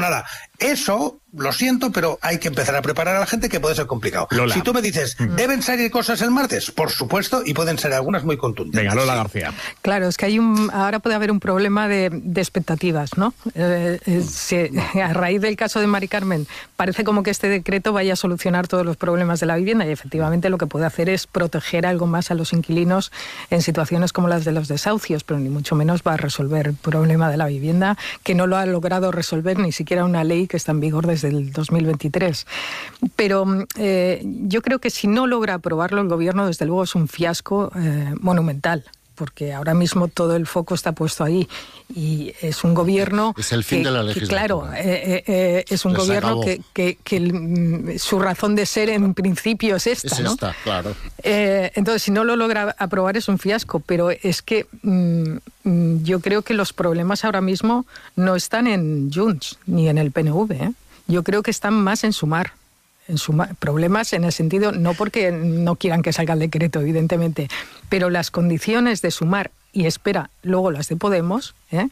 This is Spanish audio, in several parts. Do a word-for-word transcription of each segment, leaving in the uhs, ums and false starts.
nada, eso, lo siento, pero hay que empezar a preparar a la gente, que puede ser complicado. Lola. Si tú me dices, ¿deben salir cosas el martes? Por supuesto, y pueden ser algunas muy contundentes. Venga, Lola García. Claro, es que hay un, ahora puede haber un problema de, de expectativas, ¿no? Eh, eh, se, a raíz del caso de Mari Carmen, parece como que este decreto vaya a solucionar todos los problemas de la vivienda, y efectivamente lo que puede hacer es proteger algo más a los inquilinos en situaciones como las de los desahucios, pero ni mucho menos va a resolver el problema de la vivienda, que no lo ha logrado resolver ni siquiera una ley que está en vigor desde el dos mil veintitrés. Pero eh, yo creo que si no logra aprobarlo el gobierno, desde luego es un fiasco eh, monumental, porque ahora mismo todo el foco está puesto ahí, y es un gobierno... Es el fin que, de la que, legislatura. claro, eh, eh, es un Les gobierno acabó. que, que, que el, su razón de ser en principio es esta, Es ¿no? esta, claro. Eh, entonces, si no lo logra aprobar es un fiasco, pero es que mm, mm, yo creo que los problemas ahora mismo no están en Junts ni en el P N V, ¿eh? Yo creo que están más en Sumar. En Sumar, problemas en el sentido, no porque no quieran que salga el decreto, evidentemente, pero las condiciones de Sumar, y espera, luego las de Podemos, ¿eh?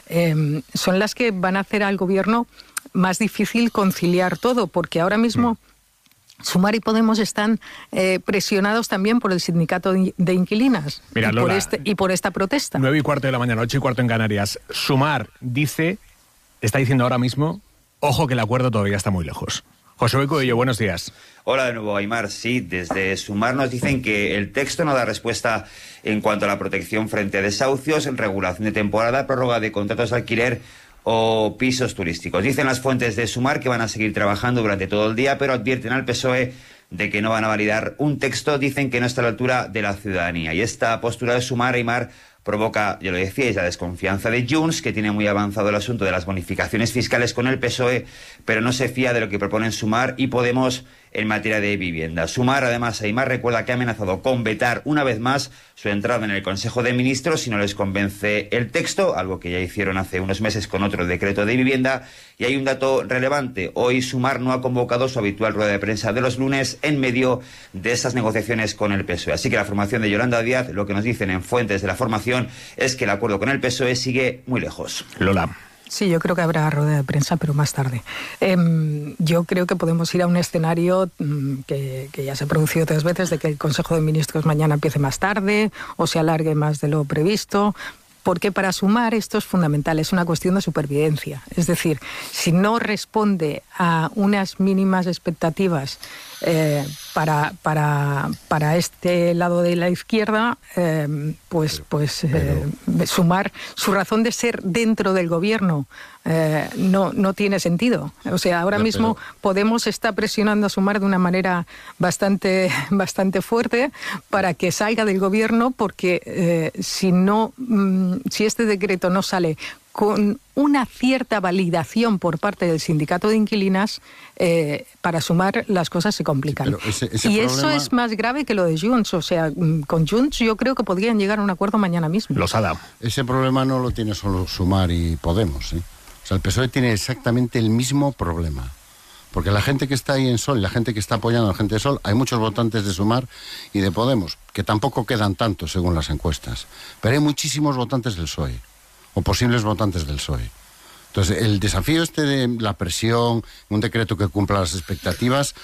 Eh, son las que van a hacer al gobierno más difícil conciliar todo, porque ahora mismo Sumar y Podemos están eh, presionados también por el sindicato de inquilinas. Mira, y, Lola, por este, y por esta protesta. Nueve y cuarto de la mañana, ocho y cuarto en Canarias. Sumar dice, está diciendo ahora mismo, ojo que el acuerdo todavía está muy lejos. José Cuello, buenos días. Hola de nuevo, Aimar. Sí, desde Sumar nos dicen que el texto no da respuesta en cuanto a la protección frente a desahucios, regulación de temporada, prórroga de contratos de alquiler o pisos turísticos. Dicen las fuentes de Sumar que van a seguir trabajando durante todo el día, pero advierten al P S O E de que no van a validar un texto. Dicen que no está a la altura de la ciudadanía. Y esta postura de Sumar, Aimar, provoca, ya lo decíais, la desconfianza de Junts, que tiene muy avanzado el asunto de las bonificaciones fiscales con el P S O E, pero no se fía de lo que proponen Sumar y Podemos en materia de vivienda. Sumar, además, Aimar, recuerda que ha amenazado con vetar una vez más su entrada en el Consejo de Ministros si no les convence el texto, algo que ya hicieron hace unos meses con otro decreto de vivienda. Y hay un dato relevante. Hoy Sumar no ha convocado su habitual rueda de prensa de los lunes en medio de esas negociaciones con el P S O E. Así que la formación de Yolanda Díaz, lo que nos dicen en fuentes de la formación, es que el acuerdo con el P S O E sigue muy lejos. Lola. Sí, yo creo que habrá rueda de prensa, pero más tarde. Eh, yo creo que podemos ir a un escenario mm, que, que ya se ha producido otras veces, de que el Consejo de Ministros mañana empiece más tarde o se alargue más de lo previsto. Porque para Sumar esto es fundamental, es una cuestión de supervivencia. Es decir, si no responde a unas mínimas expectativas eh, para, para, para este lado de la izquierda, eh, pues, pues eh, Sumar, su razón de ser dentro del gobierno eh, no, no tiene sentido. O sea, ahora Ya, mismo pero... Podemos está presionando a Sumar de una manera bastante, bastante fuerte para que salga del gobierno, porque eh, si no... Mm, si este decreto no sale con una cierta validación por parte del sindicato de inquilinas, eh, para Sumar las cosas se complican. Sí, ese, ese y problema... eso es más grave que lo de Junts. O sea, con Junts yo creo que podrían llegar a un acuerdo mañana mismo. Losada. Ese problema no lo tiene solo Sumar y Podemos, ¿eh? O sea, el P S O E tiene exactamente el mismo problema. Porque la gente que está ahí en Sol, la gente que está apoyando a la gente de Sol, hay muchos votantes de Sumar y de Podemos, que tampoco quedan tantos según las encuestas. Pero hay muchísimos votantes del P S O E, o posibles votantes del P S O E. Entonces, el desafío este de la presión, un decreto que cumpla las expectativas,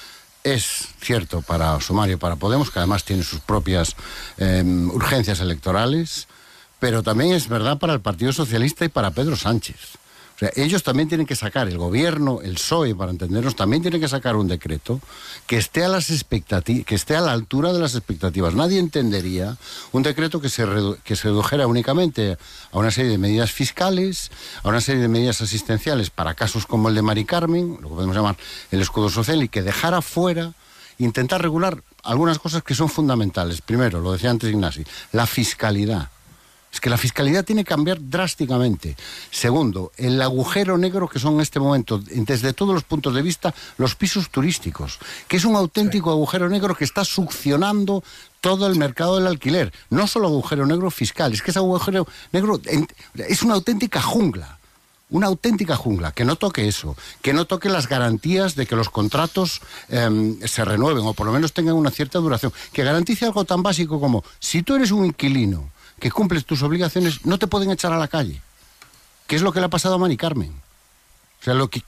es cierto para Sumar y para Podemos, que además tiene sus propias eh, urgencias electorales, pero también es verdad para el Partido Socialista y para Pedro Sánchez. O sea, ellos también tienen que sacar, el gobierno, el P S O E, para entendernos, también tienen que sacar un decreto que esté a las expectativas, que esté a la altura de las expectativas. Nadie entendería un decreto que se, redu que se redujera únicamente a una serie de medidas fiscales, a una serie de medidas asistenciales para casos como el de Mari Carmen, lo que podemos llamar el escudo social, y que dejara fuera, intentar regular algunas cosas que son fundamentales. Primero, lo decía antes Ignasi, la fiscalidad. Es que la fiscalidad tiene que cambiar drásticamente. Segundo, el agujero negro que son en este momento, desde todos los puntos de vista, los pisos turísticos, que es un auténtico agujero negro que está succionando todo el mercado del alquiler. No solo agujero negro fiscal, es que ese agujero negro es una auténtica jungla. Una auténtica jungla, que no toque eso, que no toque las garantías de que los contratos eh, se renueven o por lo menos tengan una cierta duración, que garantice algo tan básico como, si tú eres un inquilino que cumples tus obligaciones, no te pueden echar a la calle, que es lo que le ha pasado a Mari Carmen. O sea, lo que